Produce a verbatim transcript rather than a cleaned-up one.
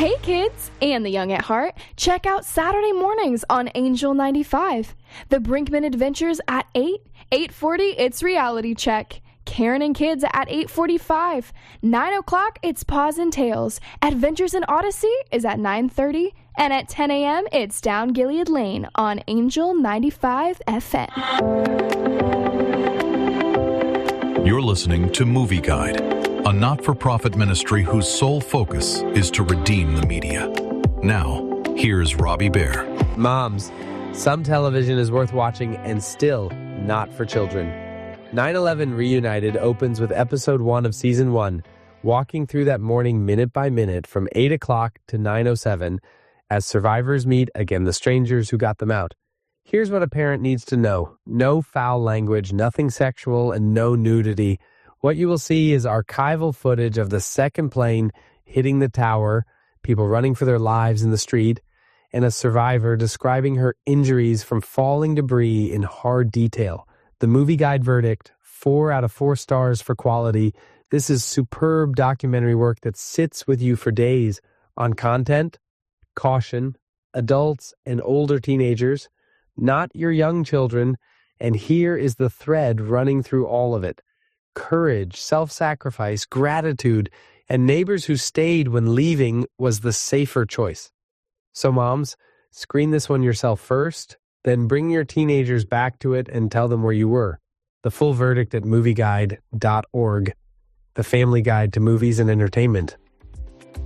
Hey kids, and the young at heart, check out Saturday mornings on Angel ninety-five. The Brinkman Adventures at eight, eight forty, it's Reality Check. Karen and Kids at eight forty-five. nine o'clock, it's Paws and Tails. Adventures in Odyssey is at nine thirty. And at ten a.m., it's Down Gilead Lane on Angel ninety-five F M. You're listening to Movie Guide, a not-for-profit ministry whose sole focus is to redeem the media. Now, here's Robbie Bear. Moms, some television is worth watching and still not for children. nine eleven Reunited opens with episode one of season one, walking through that morning minute by minute from eight o'clock to nine oh seven as survivors meet again the strangers who got them out. Here's what a parent needs to know. No foul language, nothing sexual, and no nudity. What you will see is archival footage of the second plane hitting the tower, people running for their lives in the street, and a survivor describing her injuries from falling debris in hard detail. The Movie Guide verdict, four out of four stars for quality. This is superb documentary work that sits with you for days on content, caution, adults and older teenagers, not your young children, and here is the thread running through all of it. Courage, self-sacrifice, gratitude, and neighbors who stayed when leaving was the safer choice. So moms, screen this one yourself first, then bring your teenagers back to it and tell them where you were. The full verdict at movie guide dot org, the family guide to movies and entertainment.